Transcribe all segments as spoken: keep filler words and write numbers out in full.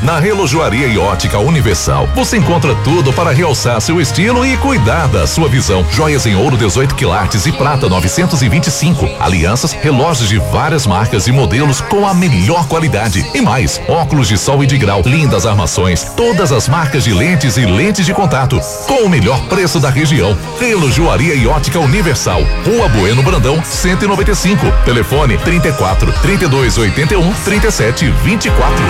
Na Relojoaria e Ótica Universal, você encontra tudo para realçar seu estilo e cuidar da sua visão. Joias em ouro dezoito quilates e prata novecentos e vinte e cinco. Alianças, relógios de várias marcas e modelos com a melhor qualidade. E mais, óculos de sol e de grau, lindas armações, todas as marcas de lentes e lentes de contato, com o melhor preço da região. Relojoaria e Ótica Universal, Rua Bueno Brandão, cento e noventa e cinco. Telefone trinta e quatro, trinta e dois, oitenta e um, trinta e sete, vinte e quatro.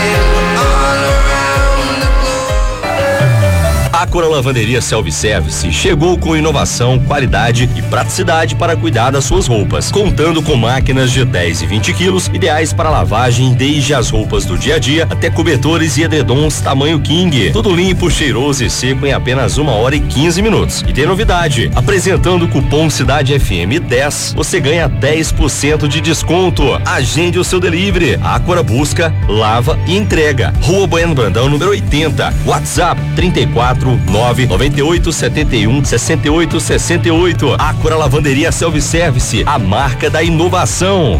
A Ácora Lavanderia Self-Service chegou com inovação, qualidade e praticidade para cuidar das suas roupas, contando com máquinas de dez e vinte quilos, ideais para lavagem desde as roupas do dia a dia até cobertores e edredons tamanho king. Tudo limpo, cheiroso e seco em apenas uma hora e quinze minutos. E tem novidade, apresentando o cupom Cidade F M dez, você ganha dez por cento de desconto. Agende o seu delivery. A Ácora busca, lava e entrega. Rua Bueno Brandão, número oitenta. WhatsApp trinta e quatro, nove nove oito, sete um, seis oito seis oito. Ácora Lavanderia Self-Service, a marca da inovação.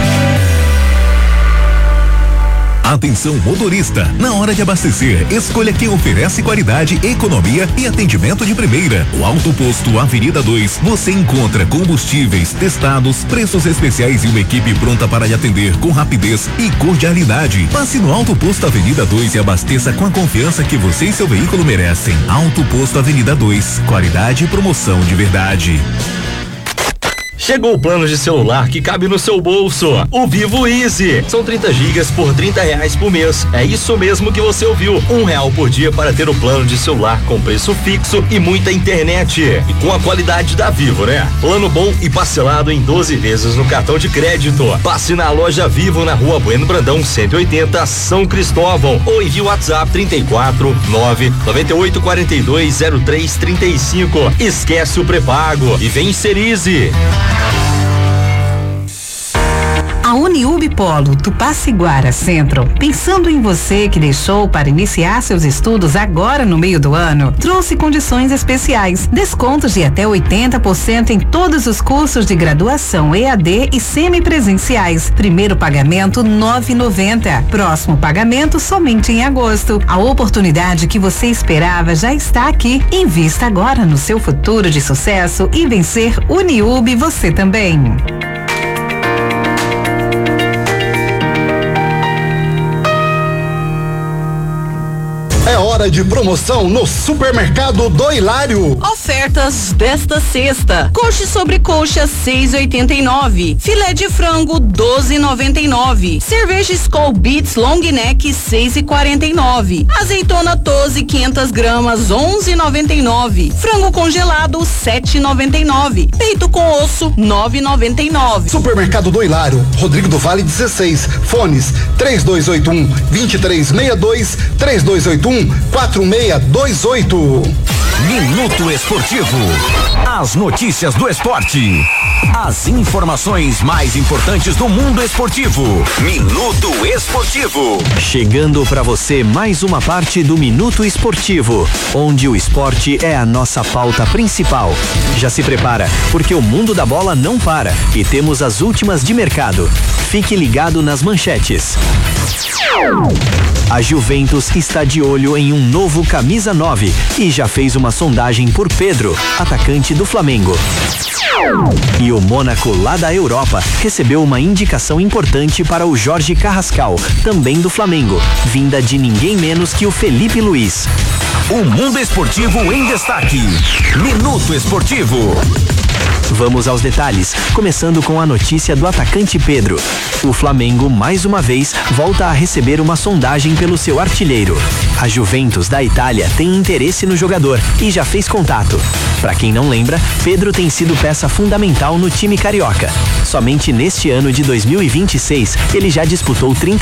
Atenção motorista, na hora de abastecer, escolha quem oferece qualidade, economia e atendimento de primeira. O Alto Posto Avenida dois, você encontra combustíveis testados, preços especiais e uma equipe pronta para lhe atender com rapidez e cordialidade. Passe no Alto Posto Avenida dois e abasteça com a confiança que você e seu veículo merecem. Alto Posto Avenida dois, qualidade e promoção de verdade. Chegou o plano de celular que cabe no seu bolso, o Vivo Easy. São trinta gigas por trinta reais por mês. É isso mesmo que você ouviu, um real por dia para ter o plano de celular com preço fixo e muita internet. E com a qualidade da Vivo, né? Plano bom e parcelado em doze vezes no cartão de crédito. Passe na loja Vivo na Rua Bueno Brandão cento e oitenta, São Cristóvão, ou envie o WhatsApp trinta e quatro, nove nove oito, quatro dois zero três, trinta e cinco. Esquece o pré-pago e vem ser Easy. A Uniub Polo Tupaciguara Centro, pensando em você que deixou para iniciar seus estudos agora no meio do ano, trouxe condições especiais, descontos de até oitenta por cento em todos os cursos de graduação E A D e semipresenciais. Primeiro pagamento nove reais e noventa centavos. Próximo pagamento somente em agosto. A oportunidade que você esperava já está aqui. Invista agora no seu futuro de sucesso e vencer Uniub você também. É hora de promoção no Supermercado do Hilário. Ofertas desta sexta: coxa sobre coxa seis e oitenta e nove, filé de frango doze e noventa e nove, cerveja Skol Beats Long Neck seis e quarenta e nove, azeitona Tose quinhentas gramas onze e noventa e nove, frango congelado sete e noventa e nove, peito com osso nove e noventa e nove. Supermercado do Hilário, Rodrigo do Vale dezesseis, fones três dois oito um, dois três seis dois, três dois oito um, quatro seis dois oito. Minuto Esportivo. As notícias do esporte. As informações mais importantes do mundo esportivo. Minuto Esportivo. Chegando para você mais uma parte do Minuto Esportivo, onde o esporte é a nossa pauta principal. Já se prepara, porque o mundo da bola não para e temos as últimas de mercado. Fique ligado nas manchetes. A Juventus está de olho em um novo camisa nove e já fez uma sondagem por Pedro, atacante do Flamengo. E o Mônaco, lá da Europa, recebeu uma indicação importante para o Jorge Carrascal, também do Flamengo, vinda de ninguém menos que o Felipe Luiz. O mundo esportivo em destaque. Minuto Esportivo. Vamos aos detalhes, começando com a notícia do atacante Pedro. O Flamengo, mais uma vez, volta a receber uma sondagem pelo seu artilheiro. A Juventus da Itália tem interesse no jogador e já fez contato. Para quem não lembra, Pedro tem sido peça fundamental no time carioca. Somente neste ano de dois mil e vinte e seis, ele já disputou trinta